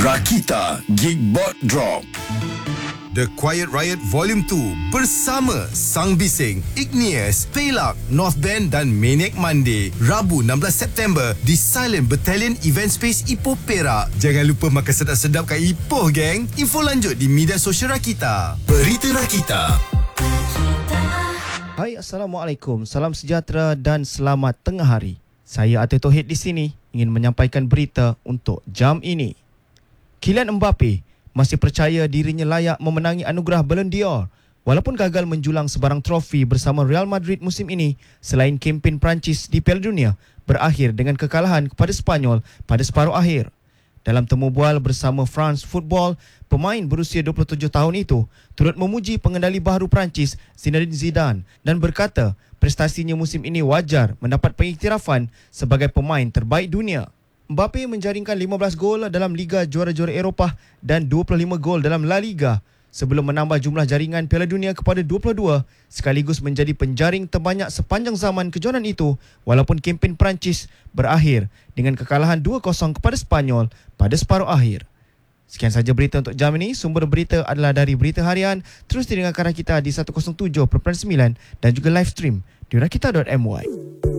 Rakita Geekbot Drop. The Quiet Riot Volume 2 bersama Sang Bising, Igneous, Peilak, North Band dan Maniac Monday. Rabu 16 September di Silent Battalion Event Space Ipoh Perak. Jangan lupa makan sedap-sedap kat Ipoh, geng. Info lanjut di media sosial Rakita. Berita Rakita. Hai, Assalamualaikum. Salam sejahtera dan selamat tengah hari. Saya Atul Tauhid di sini ingin menyampaikan berita untuk jam ini. Kylian Mbappe masih percaya dirinya layak memenangi anugerah Ballon d'Or walaupun gagal menjulang sebarang trofi bersama Real Madrid musim ini selain kempen Perancis di Piala Dunia berakhir dengan kekalahan kepada Spanyol pada separuh akhir. Dalam temu bual bersama France Football, pemain berusia 27 tahun itu turut memuji pengendali baharu Perancis Zinedine Zidane dan berkata prestasinya musim ini wajar mendapat pengiktirafan sebagai pemain terbaik dunia. Mbappe menjaringkan 15 gol dalam Liga Juara-Juara Eropah dan 25 gol dalam La Liga sebelum menambah jumlah jaringan Piala Dunia kepada 22 sekaligus menjadi penjaring terbanyak sepanjang zaman kejohanan itu walaupun kempen Perancis berakhir dengan kekalahan 2-0 kepada Spanyol pada separuh akhir. Sekian saja berita untuk jam ini. Sumber berita adalah dari Berita Harian. Terus didengarkan kita di 107.9 dan juga live stream di rakita.my.